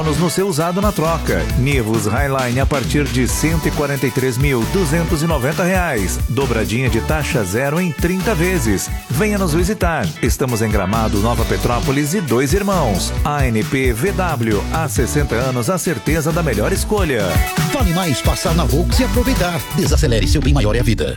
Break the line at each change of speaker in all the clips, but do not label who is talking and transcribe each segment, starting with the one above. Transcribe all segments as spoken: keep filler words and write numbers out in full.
bônus no seu usado na troca. Nivus Highline a partir de cento e quarenta e três mil, duzentos e noventa reais. Dobradinha de taxa zero em trinta vezes. Venha nos visitar. Estamos em Gramado, Nova Petrópolis e Dois Irmãos. A N P V W, há sessenta anos a certeza da melhor escolha.
Vale mais passar na Volks e aproveitar. Desacelere, seu bem maior é a vida.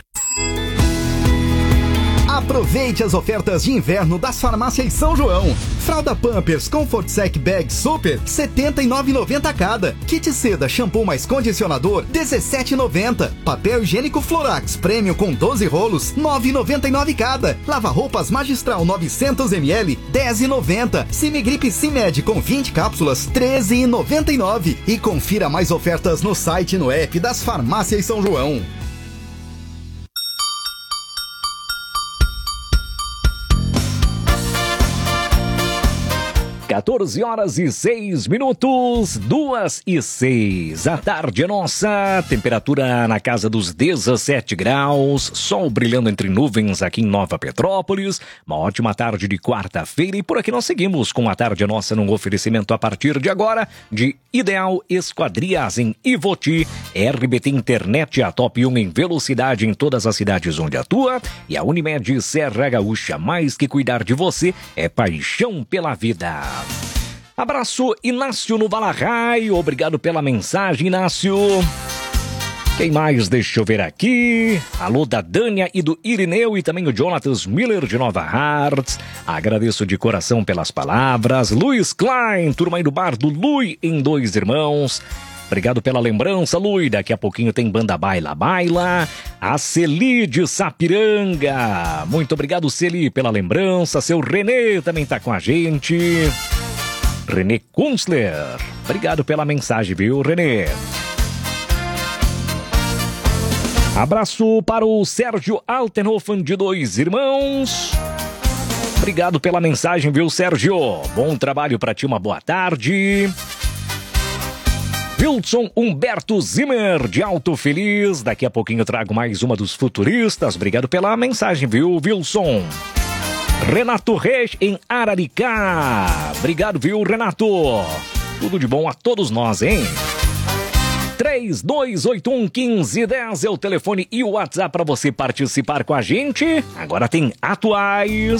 Aproveite as ofertas de inverno das farmácias São João. Fralda Pampers Comfort Sec Bag Super, setenta e nove reais e noventa centavos cada. Kit seda shampoo mais condicionador, dezessete reais e noventa centavos. Papel higiênico Florax Premium com doze rolos, nove reais e noventa e nove centavos cada. Lava-roupas Magistral novecentos mililitros, dez reais e noventa centavos. Cimegripe Cimed com vinte cápsulas, treze reais e noventa e nove centavos. E confira mais ofertas no site e no app das farmácias São João.
quatorze horas e seis minutos, duas e seis. A tarde é nossa, temperatura na casa dos dezessete graus, sol brilhando entre nuvens aqui em Nova Petrópolis. Uma ótima tarde de quarta-feira e por aqui nós seguimos com a tarde é nossa num oferecimento a partir de agora de Ideal Esquadrias em Ivoti, R B T Internet, a top um em velocidade em todas as cidades onde atua, e a Unimed Serra Gaúcha, mais que cuidar de você, é paixão pela vida. Abraço, Inácio no Valarrai, obrigado pela mensagem, Inácio. Quem mais? Deixa eu ver aqui. Alô da Dânia e do Irineu e também o Jonatas Miller de Nova Hartz. Agradeço de coração pelas palavras. Luiz Klein, turma aí do bar do Lui em Dois Irmãos. Obrigado pela lembrança, Lui. Daqui a pouquinho tem banda Baila Baila. A Celi de Sapiranga. Muito obrigado, Celi, pela lembrança. Seu Renê também tá com a gente. Renê Kunstler. Obrigado pela mensagem, viu, Renê? Abraço para o Sérgio Altenhofen de Dois Irmãos. Obrigado pela mensagem, viu, Sérgio? Bom trabalho para ti, uma boa tarde. Wilson Humberto Zimmer, de Alto Feliz. Daqui a pouquinho eu trago mais uma dos futuristas. Obrigado pela mensagem, viu, Wilson? Renato Reis, em Araricá. Obrigado, viu, Renato? Tudo de bom a todos nós, hein? três dois oito um um cinco um zero é o telefone e o WhatsApp para você participar com a gente. Agora tem atuais.